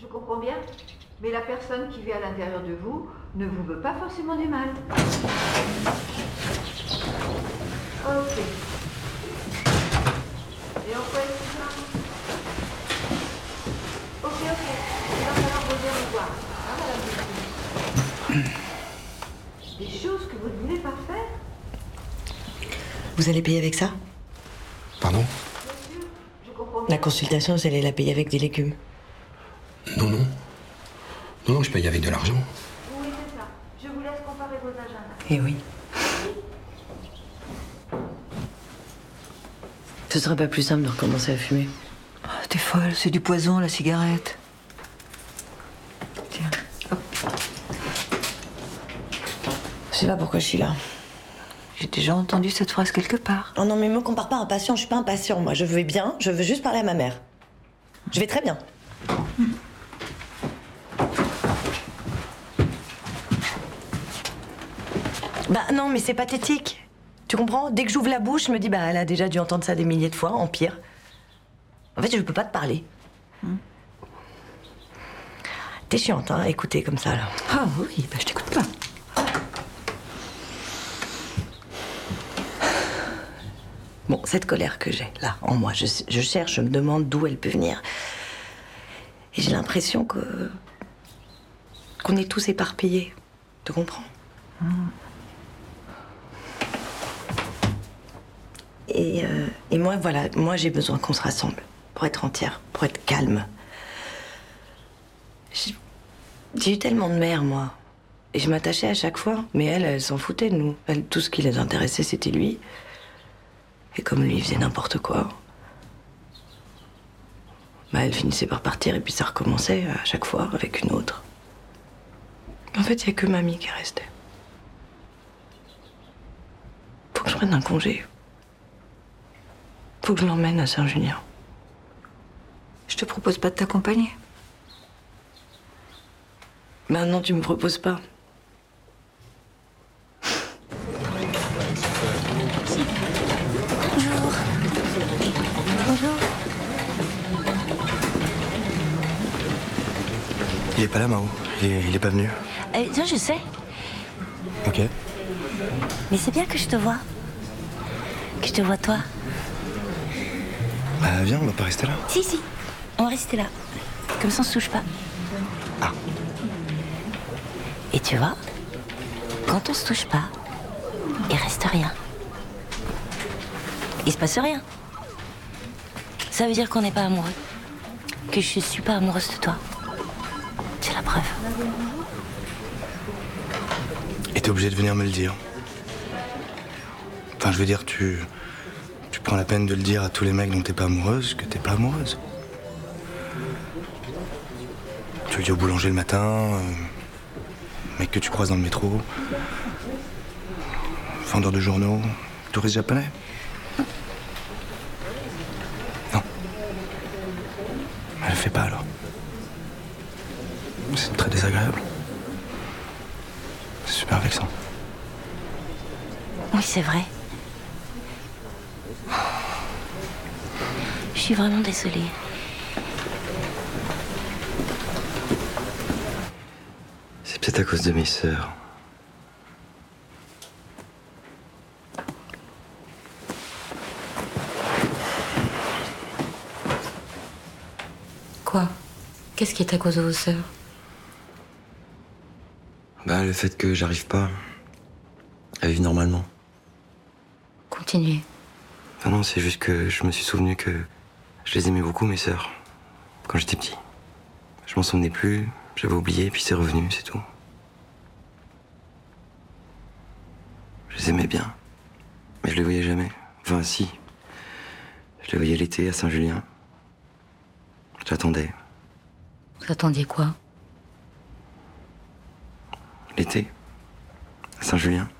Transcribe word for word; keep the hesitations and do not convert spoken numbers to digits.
je comprends bien. Mais la personne qui vit à l'intérieur de vous ne vous veut pas forcément du mal. Ok. Et on peut être ça. Ok, ok. Il va falloir revenir me voir. Hein, madame Dupuis. Des choses que vous ne voulez pas faire. Vous allez payer avec ça? Pardon? Bien sûr, je comprends bien. La consultation, vous allez la payer avec des légumes. Non, non. Non, non, je paye avec de l'argent. Oui, c'est ça. Je vous laisse comparer vos agendas. Eh oui. Ce serait pas plus simple de recommencer à fumer? Oh, t'es folle, c'est du poison, la cigarette. Tiens, hop. Je sais pas pourquoi je suis là. J'ai déjà entendu cette phrase quelque part. Oh non, mais me compare pas à un patient, je suis pas un patient, moi. Je vais bien, je veux juste parler à ma mère. Je vais très bien. Bah non, mais c'est pathétique. Tu comprends? Dès que j'ouvre la bouche, je me dis, bah elle a déjà dû entendre ça des milliers de fois, en pire. En fait, je peux pas te parler. Hmm. T'es chiante, hein, à écouter comme ça, là. Ah oui, bah je t'écoute pas. Bon, cette colère que j'ai, là, en moi, je, je cherche, je me demande d'où elle peut venir. Et j'ai l'impression que... qu'on est tous éparpillés. Tu comprends? Hmm. Et, euh, et moi, voilà, moi j'ai besoin qu'on se rassemble pour être entière, pour être calme. J'ai eu tellement de mères, moi. Et je m'attachais à chaque fois. Mais elle, elle s'en foutait de nous. Elle, tout ce qui les intéressait, c'était lui. Et comme lui, il faisait n'importe quoi, bah, elle finissait par partir et puis ça recommençait à chaque fois avec une autre. En fait, il n'y a que mamie qui restait. Faut que je prenne un congé. Faut que je l'emmène à Saint-Julien. Je te propose pas de t'accompagner. Maintenant, tu me proposes pas. Bonjour. Bonjour. Il est pas là, Mao. Il est, il est pas venu. Euh, tiens, je sais. Ok. Mais c'est bien que je te vois. Que je te vois toi. Bah viens, on va pas rester là. Si, si. On va rester là. Comme ça, on se touche pas. Ah. Et tu vois, quand on se touche pas, il reste rien. Il se passe rien. Ça veut dire qu'on n'est pas amoureux. Que je suis pas amoureuse de toi. C'est la preuve. Et t'es obligé de venir me le dire. Enfin, je veux dire, tu... Tu prends la peine de le dire à tous les mecs dont t'es pas amoureuse que t'es pas amoureuse. Tu le dis au boulanger le matin, euh, mec que tu croises dans le métro, vendeur de journaux, touriste japonais. Non. Elle le fait pas alors. C'est très désagréable. C'est super vexant. Oui, c'est vrai. Je suis vraiment désolée. C'est peut-être à cause de mes sœurs. Quoi? Qu'est-ce qui est à cause de vos sœurs? Bah, le fait que j'arrive pas à vivre normalement. Continuez. Enfin non, c'est juste que je me suis souvenu que je les aimais beaucoup, mes sœurs, quand j'étais petit. Je m'en souvenais plus, j'avais oublié, puis c'est revenu, c'est tout. Je les aimais bien, mais je les voyais jamais. Enfin, si. Je les voyais l'été à Saint-Julien. J'attendais. Vous attendiez quoi? L'été, à Saint-Julien.